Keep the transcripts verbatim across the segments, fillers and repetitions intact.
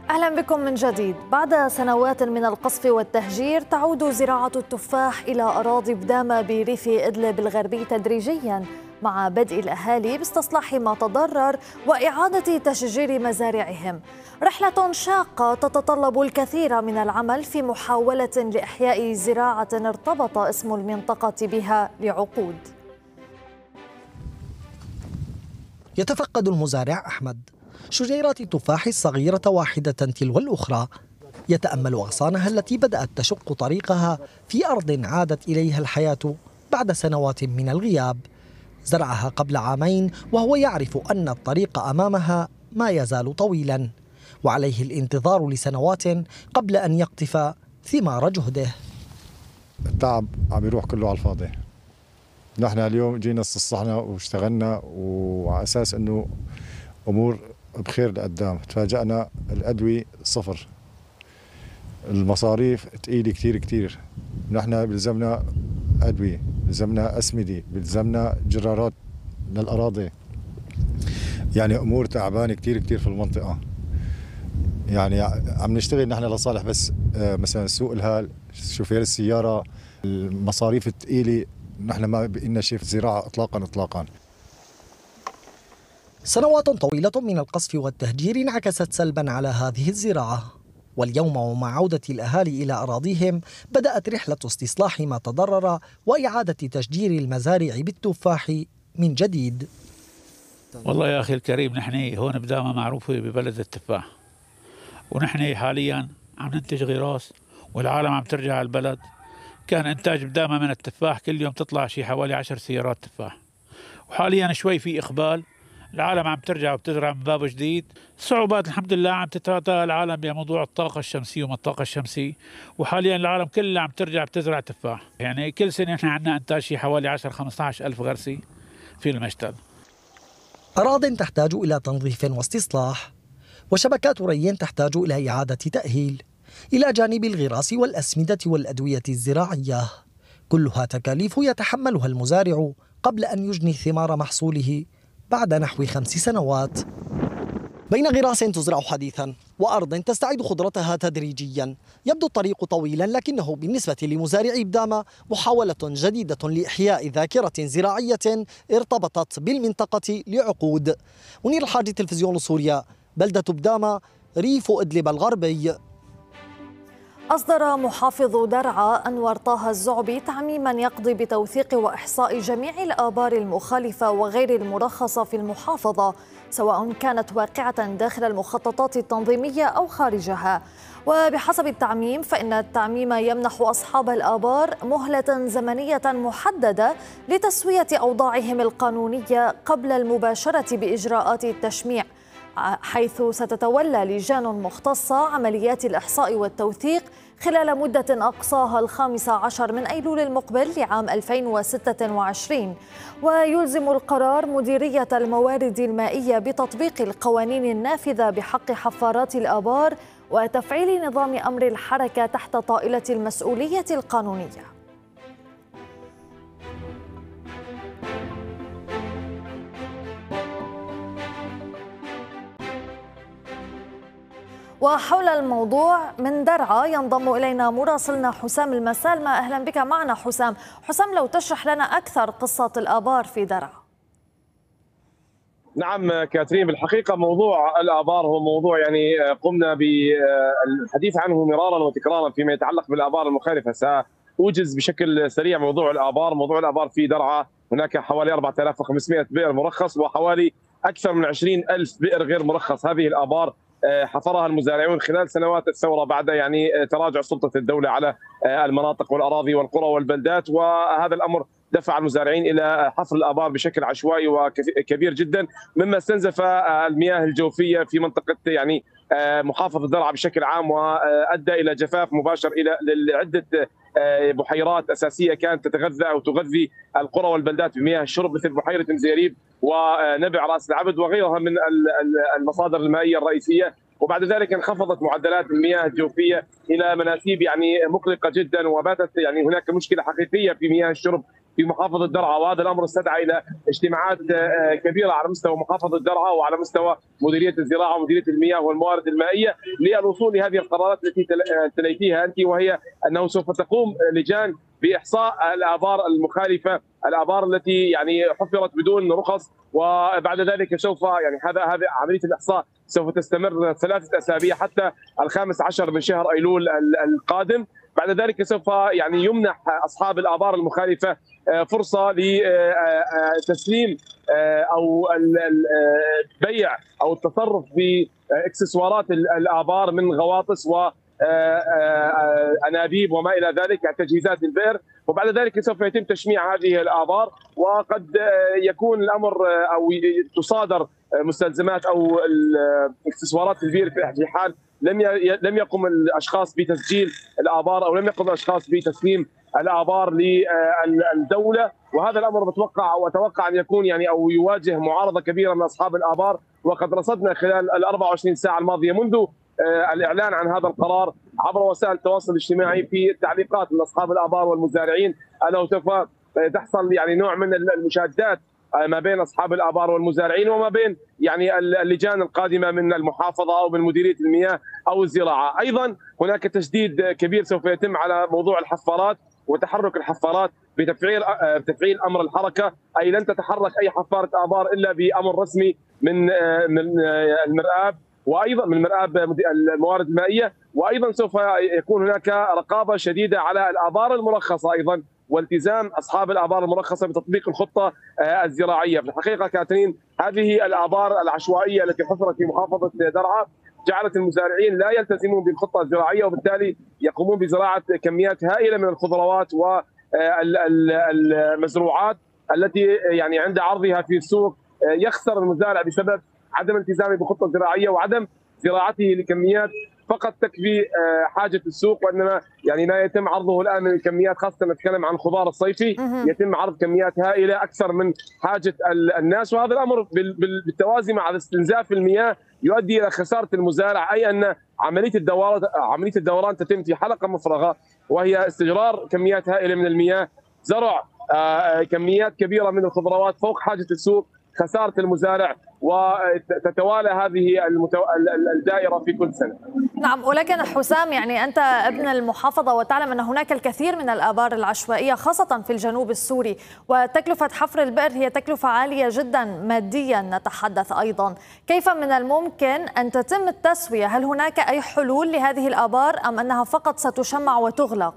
أهلا بكم من جديد. بعد سنوات من القصف والتهجير تعود زراعة التفاح إلى أراضي بدامة بريف إدلب الغربي تدريجيا مع بدء الأهالي باستصلاح ما تضرر وإعادة تشجير مزارعهم. رحلة شاقة تتطلب الكثير من العمل في محاولة لإحياء زراعة ارتبط اسم المنطقة بها لعقود. يتفقد المزارع أحمد شجيرات التفاح الصغيرة واحدة تلو الأخرى، يتأمل أغصانها التي بدأت تشق طريقها في أرض عادت إليها الحياة بعد سنوات من الغياب. زرعها قبل عامين وهو يعرف أن الطريق أمامها ما يزال طويلا، وعليه الانتظار لسنوات قبل أن يقطف ثمار جهده. التعب عم يروح كله على الفاضي. نحن اليوم جينا استصلحنا واشتغلنا وعلى أساس أنه أمور بخير لقدام. تفاجأنا الأدوية صفر، المصاريف تقيلة كتير كتير. نحن بلزمنا أدوية، بلزمنا أسمدة، بلزمنا جرارات للأراضي، يعني أمور تعبانة كتير كتير في المنطقة. يعني عم نشتغل نحن لصالح بس مثلا سوق الهال، شوفير السيارة، المصاريف الثقيلة. نحن ما بقينا شيء في الزراعة إطلاقا إطلاقا. سنوات طويلة من القصف والتهجير انعكست سلبا على هذه الزراعة، واليوم ومع عودة الأهالي إلى أراضيهم بدأت رحلة استصلاح ما تضرر وإعادة تشجير المزارع بالتفاح من جديد. والله يا أخي الكريم، نحن هون بدامة معروفة ببلد التفاح، ونحن حاليا عم ننتج غراس والعالم عم ترجع على البلد. كان إنتاج بدامة من التفاح كل يوم تطلع شي حوالي عشر سيارات تفاح، وحاليا شوي في إقبال، العالم عم ترجع وبتزرع من باب جديد. صعوبات الحمد لله عم تتعاطى العالم بموضوع الطاقة الشمسية وما الطاقة الشمسية، وحاليا العالم كلها عم ترجع بتزرع تفاح. يعني كل سنة نحن عندنا إنتاج شي حوالي عشرة خمسة عشر ألف غرسي في المشتل. أراضٍ تحتاج إلى تنظيف واستصلاح، وشبكات ري تحتاج إلى إعادة تأهيل، إلى جانب الغراس والأسمدة والأدوية الزراعية، كلها تكاليف يتحملها المزارع قبل أن يجني ثمار محصوله بعد نحو خمس سنوات. بين غراس تزرع حديثا وأرض تستعيد خضرتها تدريجيا، يبدو الطريق طويلا، لكنه بالنسبة لمزارعي بدامة محاولة جديدة لإحياء ذاكرة زراعية ارتبطت بالمنطقة لعقود. منير الحاجي، تلفزيون سوريا، بلدة بدامة، ريف إدلب الغربي. أصدر محافظ درعا أنور طه الزعبي تعميما يقضي بتوثيق وإحصاء جميع الآبار المخالفة وغير المرخصة في المحافظة، سواء كانت واقعة داخل المخططات التنظيمية أو خارجها. وبحسب التعميم فإن التعميم يمنح أصحاب الآبار مهلة زمنية محددة لتسوية أوضاعهم القانونية قبل المباشرة بإجراءات التشميع، حيث ستتولى لجان مختصة عمليات الإحصاء والتوثيق خلال مدة أقصاها الخامس عشر من أيلول المقبل لعام ألفين وستة وعشرين. ويلزم القرار مديرية الموارد المائية بتطبيق القوانين النافذة بحق حفارات الآبار وتفعيل نظام أمر الحركة تحت طائلة المسؤولية القانونية. وحول الموضوع من درعا ينضم إلينا مراسلنا حسام المسالمة. أهلا بك معنا حسام. حسام، لو تشرح لنا أكثر قصة الآبار في درعا. نعم كاترين، بالحقيقة موضوع الآبار هو موضوع يعني قمنا بالحديث عنه مرارا وتكرارا فيما يتعلق بالآبار المخالفة. سأوجز بشكل سريع موضوع الآبار. موضوع الآبار في درعا هناك حوالي أربعة آلاف وخمسمائة بئر مرخص وحوالي أكثر من عشرين ألف بئر غير مرخص. هذه الآبار حفرها المزارعون خلال سنوات الثورة بعد يعني تراجع سلطة الدولة على المناطق والأراضي والقرى والبلدات، وهذا الأمر دفع المزارعين إلى حفر الآبار بشكل عشوائي وكبير جدا، مما استنزف المياه الجوفية في منطقة يعني محافظة درعا بشكل عام، وأدى إلى جفاف مباشر إلى لعدة بحيرات أساسية كانت تتغذى أو تغذي القرى والبلدات بمياه الشرب، مثل بحيرة مزيريب ونبع رأس العبد وغيرها من المصادر المائية الرئيسية. وبعد ذلك انخفضت معدلات المياه الجوفية إلى مناسيب يعني مقلقة جدا، وباتت يعني هناك مشكلة حقيقية في مياه الشرب في محافظه درعا، وهذا الامر استدعى الى اجتماعات كبيره على مستوى محافظه درعا وعلى مستوى مديريه الزراعه ومديريه المياه والموارد المائيه للوصول لهذه القرارات التي تليتيها انت، وهي انه سوف تقوم لجان باحصاء الابار المخالفه، الابار التي يعني حفرت بدون رخص، وبعد ذلك سوف يعني هذا هذا عمليه الاحصاء سوف تستمر ثلاثه اسابيع حتي الخامس عشر من شهر ايلول القادم. بعد ذلك سوف يعني يمنح اصحاب الابار المخالفه فرصه لتسليم او البيع او التصرف باكسسوارات الابار من غواطس و انابيب وما الى ذلك، يعني تجهيزات البئر، وبعد ذلك سوف يتم تشميع هذه الابار، وقد يكون الامر او تصادر مستلزمات او اكسسوارات البير في حال لم لم يقم الاشخاص بتسجيل الابار او لم يقم الاشخاص بتسليم الابار للدوله، وهذا الامر بتوقع واتوقع ان يكون يعني او يواجه معارضه كبيره من اصحاب الابار. وقد رصدنا خلال ال أربع وعشرين ساعه الماضيه منذ الاعلان عن هذا القرار عبر وسائل التواصل الاجتماعي في التعليقات من اصحاب الابار والمزارعين انه سوف تحصل يعني نوع من المشادات ما بين اصحاب الابار والمزارعين وما بين يعني اللجان القادمه من المحافظه او من مديريه المياه او الزراعه. ايضا هناك تشديد كبير سوف يتم على موضوع الحفارات وتحرك الحفارات بتفعيل بتفعيل امر الحركه، اي لن تتحرك اي حفاره ابار الا بامر رسمي من من المرآب وايضا من مرآب الموارد المائيه، وايضا سوف يكون هناك رقابه شديده على الابار المرخصه ايضا والتزام اصحاب الابار المرخصه بتطبيق الخطه الزراعيه. في الحقيقه كاترين هذه الابار العشوائيه التي حفرت في محافظه درعا جعلت المزارعين لا يلتزمون بالخطه الزراعيه، وبالتالي يقومون بزراعه كميات هائله من الخضروات والمزروعات التي يعني عند عرضها في السوق يخسر المزارع بسبب عدم التزامه بخطه زراعيه وعدم زراعته لكميات فقط تكفي حاجه السوق، وانما يعني لا يتم عرضه الان من الكميات، خاصه نتكلم عن الخضار الصيفي يتم عرض كميات هائله اكثر من حاجه الناس، وهذا الامر بالتوازي مع استنزاف المياه يؤدي الى خساره المزارع، اي ان عمليه الدوران عمليه الدوران تتم في حلقه مفرغه وهي استجرار كميات هائله من المياه، زرع كميات كبيره من الخضروات فوق حاجه السوق، خساره المزارع، وتتوالى هذه المتو... الدائره في كل سنه. نعم، ولكن حسام يعني انت ابن المحافظه وتعلم ان هناك الكثير من الابار العشوائيه خاصه في الجنوب السوري، وتكلفه حفر البئر هي تكلفه عاليه جدا ماديا نتحدث ايضا، كيف من الممكن ان تتم التسويه؟ هل هناك اي حلول لهذه الابار ام انها فقط ستشمع وتغلق؟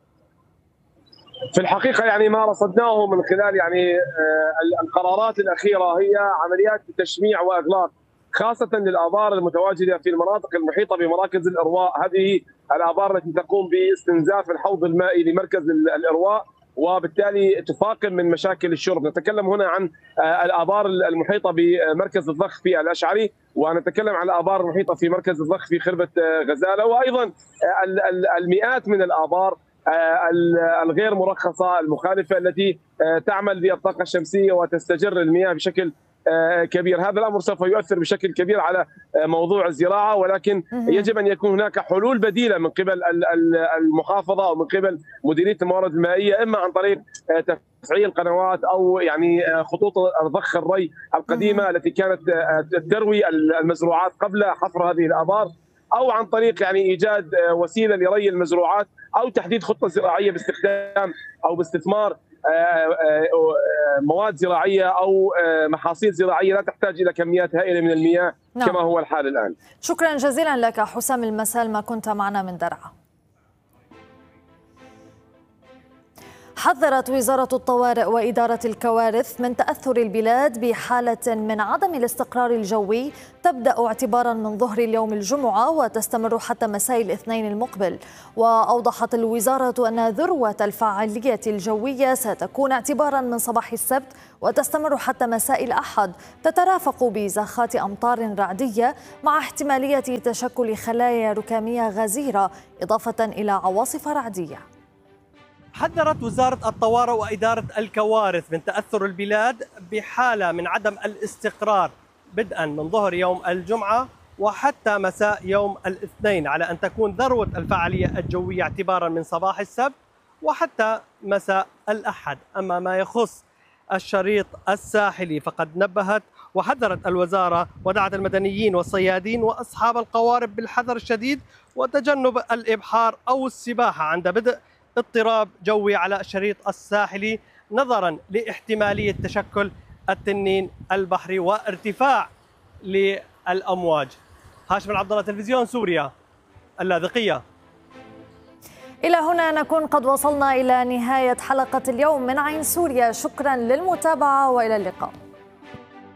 في الحقيقه يعني ما رصدناه من خلال يعني القرارات الاخيره هي عمليات تشميع واغلاق خاصه للابار المتواجده في المناطق المحيطه بمراكز الارواء، هذه الابار التي تقوم باستنزاف الحوض المائي لمركز الارواء وبالتالي تفاقم من مشاكل الشرب. نتكلم هنا عن الابار المحيطه بمركز الضخ في الاشعري، ونتكلم عن الابار المحيطه في مركز الضخ في خربه غزاله، وايضا المئات من الابار الغير مرخصه المخالفه التي تعمل بالطاقه الشمسيه وتستجر المياه بشكل كبير. هذا الامر سوف يؤثر بشكل كبير على موضوع الزراعه، ولكن يجب ان يكون هناك حلول بديله من قبل المحافظه او من قبل مديريه الموارد المائيه، اما عن طريق تفعيل قنوات او يعني خطوط ضخ الري القديمه التي كانت تروي المزروعات قبل حفر هذه الابار، او عن طريق يعني ايجاد وسيله لري المزروعات، او تحديد خطه زراعيه باستخدام او باستثمار مواد زراعيه او محاصيل زراعيه لا تحتاج الى كميات هائله من المياه. نعم. كما هو الحال الان. شكرا جزيلا لك حسام المسالمة، كنت معنا من درعا. حذرت وزارة الطوارئ وإدارة الكوارث من تأثر البلاد بحالة من عدم الاستقرار الجوي تبدأ اعتبارا من ظهر اليوم الجمعة وتستمر حتى مساء الاثنين المقبل. وأوضحت الوزارة أن ذروة الفعالية الجوية ستكون اعتبارا من صباح السبت وتستمر حتى مساء الأحد، تترافق بزخات أمطار رعدية مع احتمالية تشكل خلايا ركامية غزيرة إضافة إلى عواصف رعدية. حذرت وزارة الطوارئ وإدارة الكوارث من تأثر البلاد بحالة من عدم الاستقرار بدءا من ظهر يوم الجمعة وحتى مساء يوم الاثنين، على أن تكون ذروة الفعالية الجوية اعتبارا من صباح السبت وحتى مساء الأحد. أما ما يخص الشريط الساحلي فقد نبهت وحذرت الوزارة ودعت المدنيين والصيادين وأصحاب القوارب بالحذر الشديد وتجنب الإبحار أو السباحة عند بدء اضطراب جوي على الشريط الساحلي نظرا لاحتمالية تشكل التنين البحري وارتفاع للأمواج. هاشم العبد الله، تلفزيون سوريا، اللاذقية. إلى هنا نكون قد وصلنا إلى نهاية حلقة اليوم من عين سوريا. شكرا للمتابعة وإلى اللقاء.